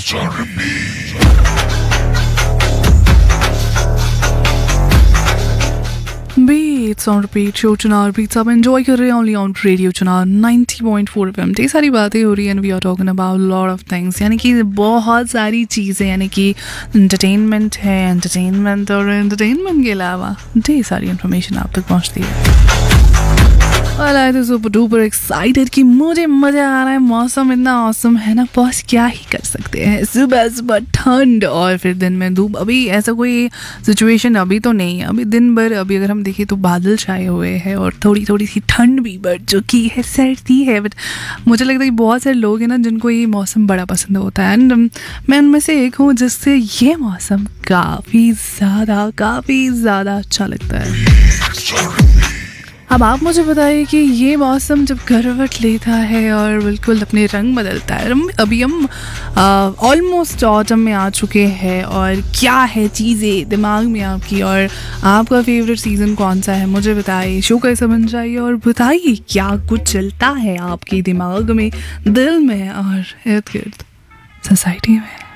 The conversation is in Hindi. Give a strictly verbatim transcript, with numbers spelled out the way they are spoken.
Beats on repeat show चुनाव beats आप enjoy कर रहे हैं only on radio चुनाव ninety point four F M। ढेर सारी बातें हो रही हैं and we are talking about lot of things, यानी कि बहुत सारी चीज़ें, यानी कि entertainment है, entertainment और entertainment के अलावा ढेर सारी information आप तक पहुँचती है। और आई तो सुपर डुपर एक्साइटेड कि मुझे मज़ा आ रहा है, मौसम इतना औसम है ना, बस क्या ही कर सकते हैं। सुबह सुबह ठंड और फिर दिन में धूप। अभी ऐसा कोई सिचुएशन अभी तो नहीं है, अभी दिन भर अभी अगर हम देखें तो बादल छाए हुए हैं और थोड़ी थोड़ी सी ठंड भी बढ़ चुकी है, सर्दी है। बट मुझे लगता है कि बहुत सारे लोग हैं ना जिनको ये मौसम बड़ा पसंद होता है, एंड मैं उनमें से एक हूँ जिससे ये मौसम काफ़ी ज़्यादा काफ़ी ज़्यादा अच्छा लगता है। अब आप मुझे बताइए कि ये मौसम जब करवट लेता है और बिल्कुल अपने रंग बदलता है, अभी हम ऑलमोस्ट ऑटम में आ चुके हैं, और क्या है चीज़ें दिमाग में आपकी, और आपका फेवरेट सीज़न कौन सा है मुझे बताइए। शो कैसे बन जाइए और बताइए क्या कुछ चलता है आपके दिमाग में, दिल में और इर्द गिर्द सोसाइटी में।